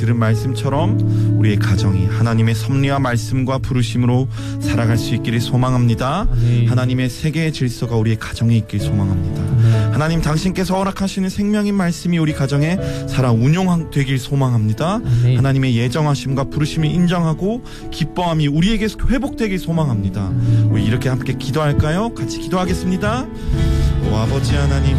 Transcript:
들은 말씀처럼 우리의 가정이 하나님의 섭리와 말씀과 부르심으로 살아갈 수 있기를 소망합니다. 아멘. 하나님의 세계의 질서가 우리의 가정에 있길 소망합니다. 아멘. 하나님 당신께서 허락하시는 생명인 말씀이 우리 가정에 살아 운용되길 소망합니다. 아멘. 하나님의 예정하심과 부르심을 인정하고 기뻐함이 우리에게 회복되길 소망합니다. 우리 이렇게 함께 기도할까요? 같이 기도하겠습니다. 오 아버지 하나님,